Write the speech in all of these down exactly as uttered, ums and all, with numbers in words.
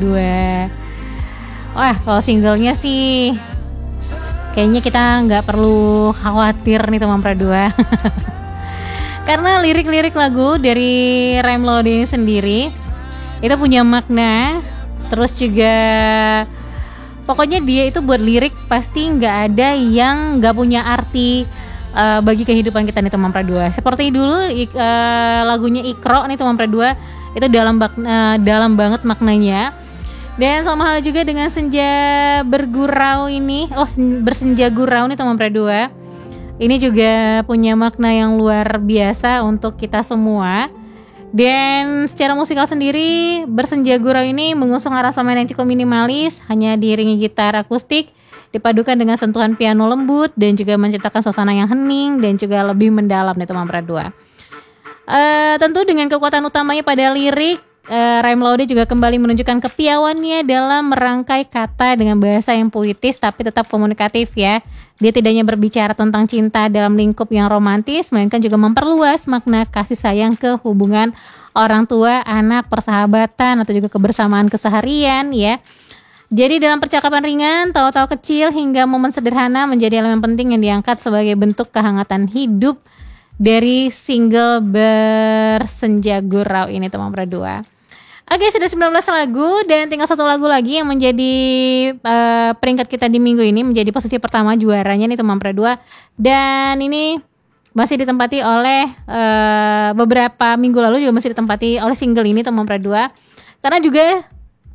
dua. Wah, kalau singlenya sih kayaknya kita nggak perlu khawatir nih teman Pra dua. Karena lirik-lirik lagu dari Ramloade ini sendiri itu punya makna. Terus juga pokoknya dia itu buat lirik pasti nggak ada yang nggak punya arti uh, bagi kehidupan kita nih teman Pra dua. Seperti dulu ik, uh, lagunya Ikro nih teman Pra dua itu dalam uh, dalam banget maknanya. Dan sama hal juga dengan Senja Bergurau ini. Oh, Bersenja Gurau nih teman Pra dua. Ini juga punya makna yang luar biasa untuk kita semua. Dan secara musikal sendiri, Bersenja Gurau ini mengusung aransemen yang cukup minimalis, hanya diiringi gitar akustik, dipadukan dengan sentuhan piano lembut dan juga menciptakan suasana yang hening dan juga lebih mendalam nih teman Pra dua. Uh, tentu dengan kekuatan utamanya pada lirik, Uh, Ramloade juga kembali menunjukkan kepiawannya dalam merangkai kata dengan bahasa yang puitis tapi tetap komunikatif ya. Dia tidak hanya berbicara tentang cinta dalam lingkup yang romantis, melainkan juga memperluas makna kasih sayang ke hubungan orang tua, anak, persahabatan atau juga kebersamaan keseharian ya. Jadi dalam percakapan ringan, tawa-tawa kecil hingga momen sederhana menjadi elemen penting yang diangkat sebagai bentuk kehangatan hidup dari single Bersenja Gurau ini teman Pra dua. Oke, sudah sembilan belas lagu dan tinggal satu lagu lagi yang menjadi uh, peringkat kita di minggu ini, menjadi posisi pertama juaranya nih teman Pra dua. Dan ini masih ditempati oleh uh, beberapa minggu lalu juga masih ditempati oleh single ini teman Pra dua. Karena juga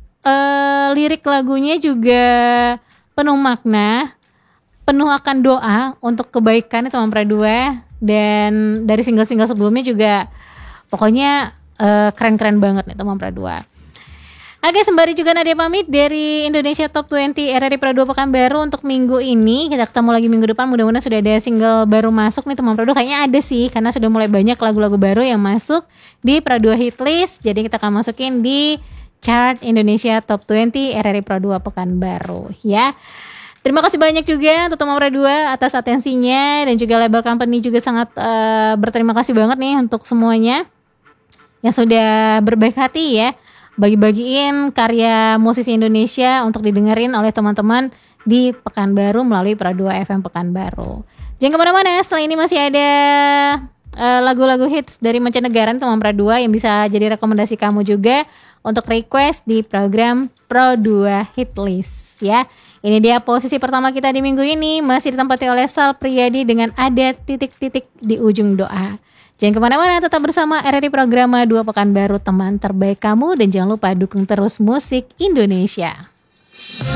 uh, lirik lagunya juga penuh makna, penuh akan doa untuk kebaikan nih teman Pra dua. Dan dari single-single sebelumnya juga pokoknya Uh, keren-keren banget nih teman Pra dua. Oke, sembari juga Nadia pamit dari Indonesia Top dua puluh R R I Pra dua Pekanbaru untuk minggu ini. Kita ketemu lagi minggu depan, mudah-mudahan sudah ada single baru masuk nih teman Pra dua. Kayaknya ada sih, karena sudah mulai banyak lagu-lagu baru yang masuk di Pra dua Hitlist. Jadi kita akan masukin di chart Indonesia Top dua puluh R R I Pra dua Pekanbaru ya. Terima kasih banyak juga untuk teman Pra dua atas atensinya, dan juga label company juga sangat uh, berterima kasih banget nih untuk semuanya yang sudah berbaik hati ya, bagi-bagiin karya musisi Indonesia untuk didengerin oleh teman-teman di Pekanbaru melalui Pra dua F M Pekanbaru. Jangan kemana-mana, setelah ini masih ada uh, lagu-lagu hits dari mancanegara teman Pra dua yang bisa jadi rekomendasi kamu juga untuk request di program Pra dua Hitlist ya. Ini dia posisi pertama kita di minggu ini, masih ditempati oleh Sal Priadi dengan Ada Titik-Titik di Ujung Doa. Jangan kemana-mana, tetap bersama R R I Programa dua Pekanbaru, teman terbaik kamu. Dan jangan lupa dukung terus musik Indonesia.